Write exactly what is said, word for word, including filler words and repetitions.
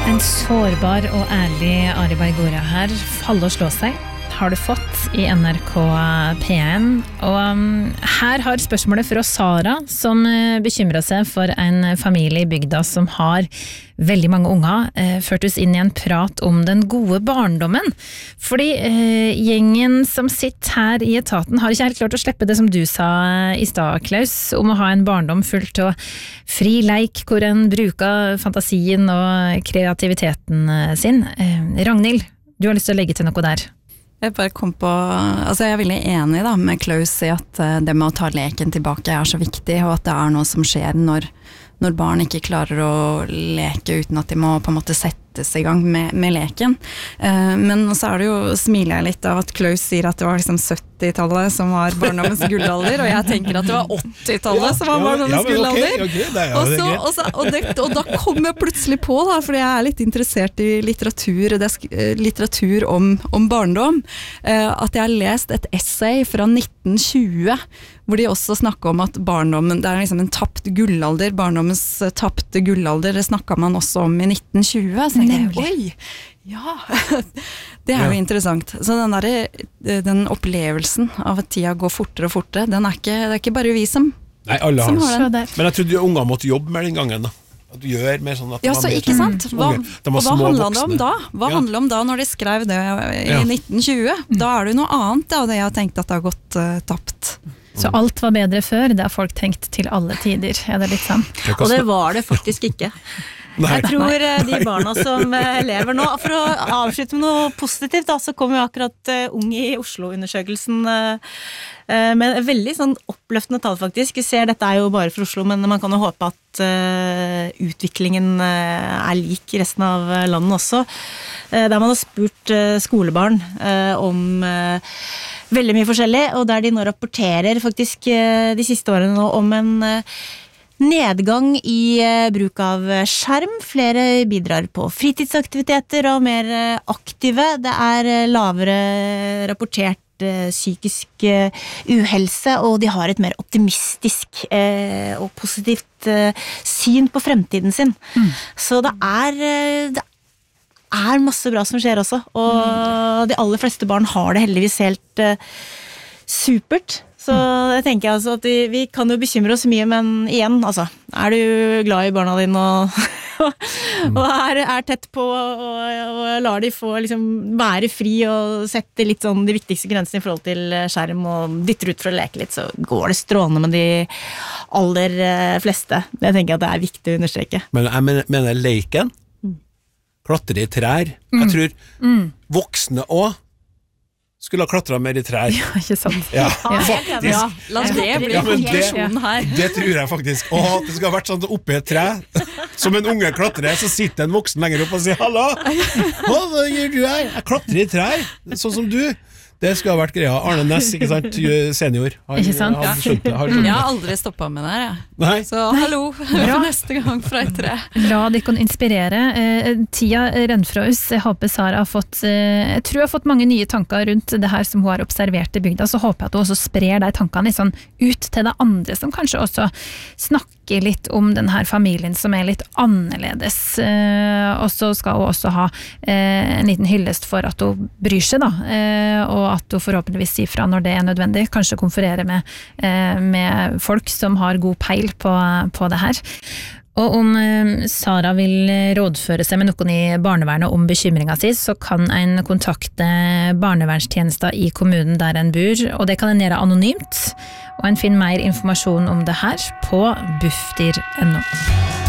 En sårbar og ærlig Ari Baigora her, falle og slå seg, har du fått i N R K P en. Og um, her har spørsmålet fra Sara, som uh, bekymrer seg for en familie i bygda som har veldig mange unger, uh, ført oss inn i en prat om den gode barndommen. Fordi uh, gjengen som sitter her i etaten har ikke helt klart å slippe det som du sa i stad, Klaus, om å ha en barndom fullt av fri leik, hvor en bruker fantasien og kreativiteten sin. Uh, Ragnhild, du har lyst til å legge til noe der? Jeg bare kom på, altså jeg er veldig enig da, med Klaus i at det med å ta leken tilbake er så viktig, og at det er noe som skjer når, når barn ikke klarer å leke uten at de må på en måte settes i gang med, med leken. Eh, men så er det jo, smiler jeg litt av at Klaus sier at det var liksom syttitallet som var barndommens guldalder, og jeg tenker at det var åttitallet ja, som var barndommens ja, ja, guldalder. Okay, okay, det er, og, så, og, så, og, det, og da kom jeg plutselig på, da, fordi jeg er litt interessert i litteratur, det er litteratur om, om barndom, eh, at jeg har lest et essay fra nitten tjue, hvor de også snakker om at barndommen, det er liksom en tapt gullalder, barndommens tapte gullalder, det snakket man også om i nitten tjue, så jeg, oi, ja, det er jo ja. interessant. Så den der, den opplevelsen av at tida går fortere og fortere, den er ikke, det er ikke bare vi som, Nei, alle som har har den. Men jeg trodde unger måtte jobbe mer den gangen da. At du gjør mer sånn at ja, så ikke sant? Hva, og hva handler det om da? Hva ja. handler det om da når de skrev det i ja. nitten tjue? Da er det noe annet av det jeg har tenkt at det har gått uh, tapt. Så alt var bedre før, det har folk tenkt til alle tider, er det litt sånn? Og det var det faktisk ikke. Nei. Jeg tror de barna som lever nå, for å avslutte med noe positivt, da, så kom jo akkurat uh, Ung i Oslo-undersøkelsen uh, med en veldig sånn oppløftende tall faktisk. Vi ser, dette er jo bare for Oslo, men man kan jo håpe at uh, utviklingen uh, er lik i resten av landet også. Uh, der man har spurt uh, skolebarn uh, om uh, veldig mye forskjellig, og der de nå rapporterer faktisk uh, de siste årene nå om en uh, nedgang i uh, bruk av skjerm. Flere bidrar på fritidsaktiviteter og mer uh, aktive. Det er uh, lavere rapportert uh, psykisk uh, uhelse, og de har et mer optimistisk uh, og positivt uh, syn på fremtiden sin. Mm. Så det er, uh, det er masse bra som skjer også, og mm. de aller fleste barn har det heldigvis helt uh, supert. Så jeg tenker altså at vi, vi kan jo bekymre oss mye, men igjen, altså, er du glad i barna dine og, og er, er tett på og, og lar de få liksom, være fri og sette litt sånn de viktigste grensene i forhold til skjerm og dytter ut for å leke litt, så går det strålende med de aller fleste. Det tenker jeg at det er viktig å understreke. Men jeg mener, mener leken, klatre i trær, mm. jeg tror mm. voksne også, skulle ha klatret mer i trær. Ja, ikke sant. Ja, faktisk. Ja, la det bli ja, konklusjonen her. Det tror jeg faktisk. Å, det skal ha vært sånn oppe i et tre, som en unge klatrer, så sitter en voksen lenger opp og sier, hallo, hva gjør du her? Jeg klatrer i trær, sånn som du. Det skulle ha vært greia. Arne Næss, ikke sant, senior. Har, ikke sant? Har skjønt det, har skjønt det. Jeg har aldri stoppet med det her, jeg. Nei. Så hallo, for neste gang fra et tre. La dere inspirere. Eh, tida renner fra oss. Jeg håper Sara har fått, eh, jeg tror jeg har fått mange nye tanker rundt det her som hun har observert i bygda, så håper jeg at hun også sprer de tankene litt sånn ut til de andre, som kanskje også snakker litt om den her familien som er litt annerledes. Eh, og så skal hun også ha eh, en liten hyllest for at hun bryr seg da, eh, og at hun forhåpentligvis sier fra når det er nødvendig, kanskje konferere med, eh, med folk som har god peil på, på det her. Og om eh, Sara vil rådføre seg med noen i barnevernet om bekymringen sin, så kan en kontakte barnevernstjenester i kommunen der en bor, og det kan en gjøre anonymt, og en finner mer informasjon om det her på bufdir punktum no.